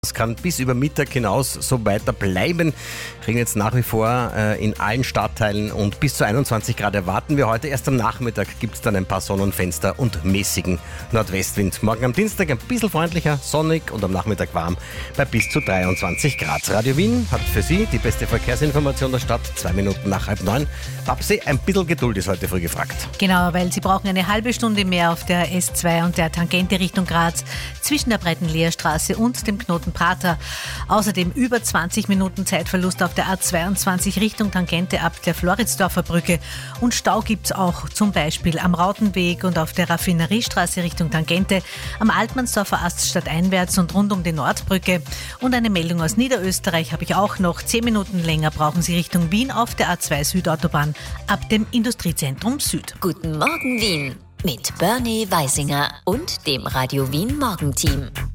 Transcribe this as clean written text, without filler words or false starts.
Es kann bis über Mittag hinaus so weiter bleiben. Regnet jetzt nach wie vor in allen Stadtteilen und bis zu 21 Grad erwarten wir heute. Erst am Nachmittag gibt es dann ein paar Sonnenfenster und mäßigen Nordwestwind. Morgen am Dienstag ein bisschen freundlicher, sonnig und am Nachmittag warm bei bis zu 23 Grad. Radio Wien hat für Sie die beste Verkehrsinformation der Stadt. 2 Minuten nach 8:30. Babsi, ein bisschen Geduld ist heute früh gefragt. Genau, weil Sie brauchen eine halbe Stunde mehr auf der S2 und der Tangente Richtung Graz zwischen der Breitenleerstraße und dem Knoten Prater. Außerdem über 20 Minuten Zeitverlust auf der A22 Richtung Tangente ab der Floridsdorfer Brücke. Und Stau gibt's auch zum Beispiel am Rautenweg und auf der Raffineriestraße Richtung Tangente, am Altmannsdorfer Ast stadteinwärts und rund um die Nordbrücke. Und eine Meldung aus Niederösterreich habe ich auch noch. 10 Minuten länger brauchen Sie Richtung Wien auf der A2 Südautobahn ab dem Industriezentrum Süd. Guten Morgen Wien mit Bernie Weisinger und dem Radio Wien Morgenteam.